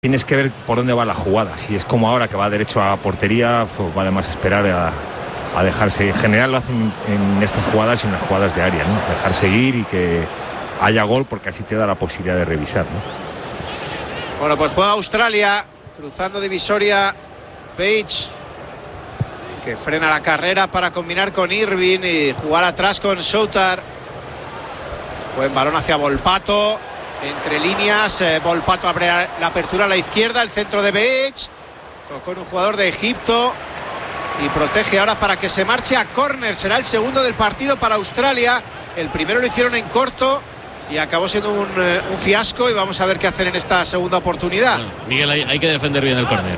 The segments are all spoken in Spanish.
Tienes que ver por dónde va la jugada. Si es como ahora que va derecho a portería, pues vale más esperar a dejarse. En general lo hacen en estas jugadas y en las jugadas de área, ¿no? Dejar seguir y que haya gol, porque así te da la posibilidad de revisar, ¿no? Bueno, pues juega Australia, cruzando divisoria. Page, que frena la carrera para combinar con Irving y jugar atrás con Soutar. Buen balón hacia Volpato. Entre líneas, Volpato abre la apertura a la izquierda, el centro de Beach, con un jugador de Egipto y protege ahora para que se marche a córner. Será el segundo del partido para Australia. El primero lo hicieron en corto y acabó siendo un fiasco, y vamos a ver qué hacen en esta segunda oportunidad. Bueno, Miguel, hay que defender bien el córner.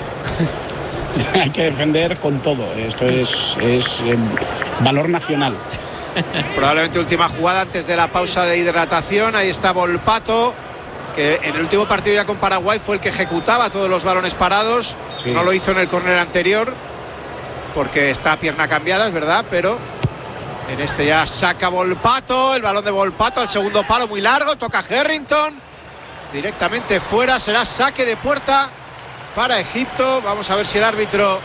Hay que defender con todo. Esto es valor nacional. Probablemente última jugada antes de la pausa de hidratación. Ahí está Volpato, que en el último partido ya con Paraguay fue el que ejecutaba todos los balones parados. Sí. No lo hizo en el córner anterior porque está a pierna cambiada, es verdad, pero en este ya saca Volpato. El balón de Volpato al segundo palo, muy largo, toca Harrington directamente fuera. Será saque de puerta para Egipto. Vamos a ver si el árbitro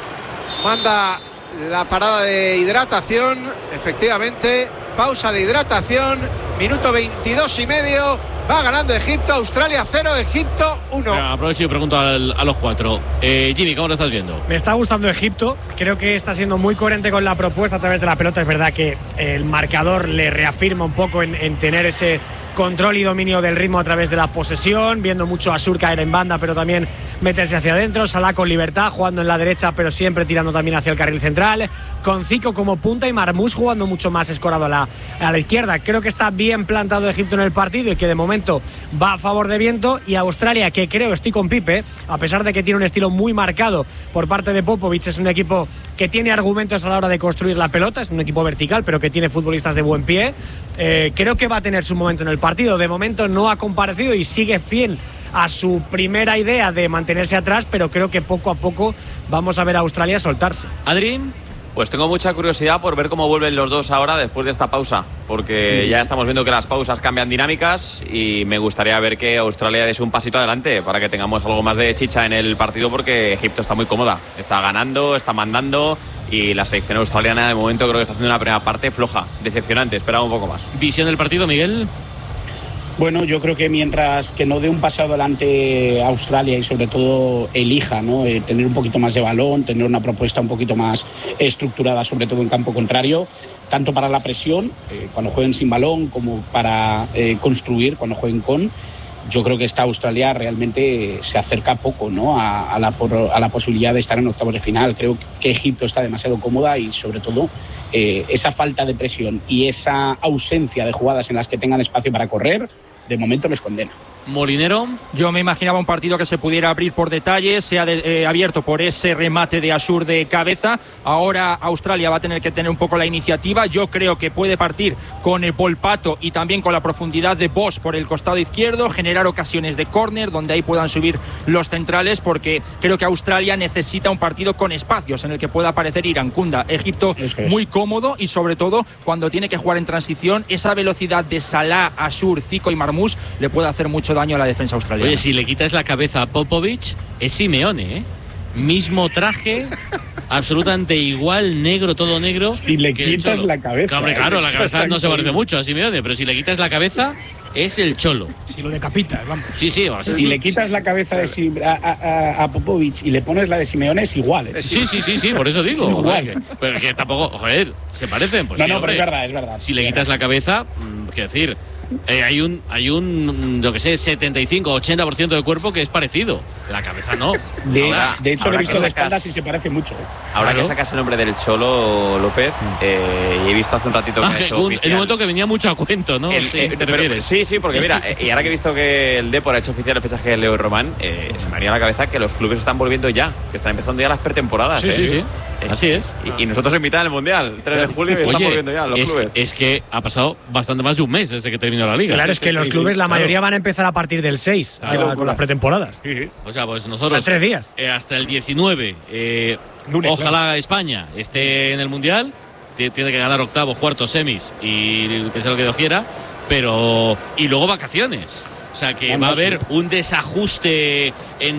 manda la parada de hidratación. Efectivamente, pausa de hidratación, minuto 22:30. Va ganando Egipto. Australia 0, Egipto 1. Aprovecho y pregunto a los cuatro. Jimmy, ¿cómo lo estás viendo? Me está gustando Egipto. Creo que está siendo muy coherente con la propuesta a través de la pelota. Es verdad que el marcador le reafirma un poco en tener ese control y dominio del ritmo a través de la posesión, viendo mucho a Asur caer en banda, pero también meterse hacia adentro. Salah con libertad, jugando en la derecha, pero siempre tirando también hacia el carril central, con Zico como punta y Marmoush jugando mucho más escorado a la izquierda. Creo que está bien plantado Egipto en el partido y que de momento va a favor de viento. Y Australia, que creo, estoy con Pipe, a pesar de que tiene un estilo muy marcado por parte de Popovic, es un equipo que tiene argumentos a la hora de construir la pelota, es un equipo vertical, pero que tiene futbolistas de buen pie. Creo que va a tener su momento en el partido. De momento no ha comparecido y sigue fiel a su primera idea de mantenerse atrás, pero creo que poco a poco vamos a ver a Australia soltarse. Adri, pues tengo mucha curiosidad por ver cómo vuelven los dos ahora después de esta pausa, porque ya estamos viendo que las pausas cambian dinámicas y me gustaría ver que Australia dé un pasito adelante para que tengamos algo más de chicha en el partido, porque Egipto está muy cómoda, está ganando, está mandando, y la selección australiana de momento creo que está haciendo una primera parte floja, decepcionante. Esperaba un poco más. ¿Visión del partido, Miguel? Bueno, yo creo que mientras que no dé un paso adelante Australia y sobre todo elija, ¿no? Tener un poquito más de balón, tener una propuesta un poquito más estructurada, sobre todo en campo contrario, tanto para la presión, cuando jueguen sin balón, como para construir cuando jueguen con. Yo creo que esta Australia realmente se acerca poco, ¿no? a la posibilidad de estar en octavos de final. Creo que Egipto está demasiado cómoda y sobre todo esa falta de presión y esa ausencia de jugadas en las que tengan espacio para correr, de momento les condena. Molinero. Yo me imaginaba un partido que se pudiera abrir por detalles, se ha abierto por ese remate de Asur de cabeza. Ahora Australia va a tener que tener un poco la iniciativa. Yo creo que puede partir con el Volpato y también con la profundidad de Bosch por el costado izquierdo, generar ocasiones de córner donde ahí puedan subir los centrales, porque creo que Australia necesita un partido con espacios en el que pueda aparecer Irankunda. Egipto muy cómodo y sobre todo cuando tiene que jugar en transición, esa velocidad de Salah, Asur, Zico y Marmoush le puede hacer mucho daño a la defensa australiana. Oye, si le quitas la cabeza a Popovic, es Simeone, ¿eh? Mismo traje, absolutamente igual, negro, todo negro. Si le quitas la cabeza. Claro, la cabeza no se parece mucho a Simeone, pero si le quitas la cabeza, es el Cholo. Si lo decapitas, vamos. Sí. Si le quitas la cabeza a Popovic y le pones la de Simeone, es igual, ¿eh? Sí, por eso digo. Es igual. Pero que tampoco, joder, ¿se parecen? Pues no, sí, pero es verdad. Si le quitas la cabeza, quiero decir, hay un, yo que sé, 75-80% del cuerpo que es parecido. La cabeza no. De hecho, lo he visto de espaldas y se parece mucho. Ahora que sacas el nombre del Cholo López, y he visto hace un ratito que ha hecho oficial. En un momento que venía mucho a cuento, ¿no? Sí, porque mira, y ahora que he visto que el Depor ha hecho oficial el fichaje de Leo Román, se me haría a la cabeza que los clubes están volviendo ya, que están empezando ya las pretemporadas. Sí. Así es. Y nosotros en mitad del Mundial, 3 de julio, y están volviendo ya los clubes. Es que ha pasado bastante más de un mes desde que terminó la liga. Claro, es que los clubes, la mayoría van a empezar a partir del 6, con las pretemporadas. O sea, pues nosotros, 3 días. Hasta el 19, Lunes, ojalá claro. España esté en el Mundial, tiene que ganar octavos, cuartos, semis y que sea lo que Dios quiera, pero y luego vacaciones. O O sea que va a haber un desajuste en